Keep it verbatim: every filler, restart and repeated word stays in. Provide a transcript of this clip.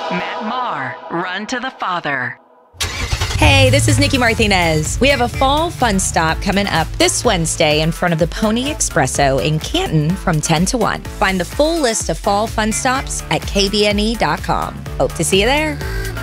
Matt Maher, Run to the Father. Hey, this is Nikki Martinez. We have a fall fun stop coming up this Wednesday in front of the Pony Espresso in Canton from ten to one. Find the full list of fall fun stops at k b n e dot com. Hope to see you there.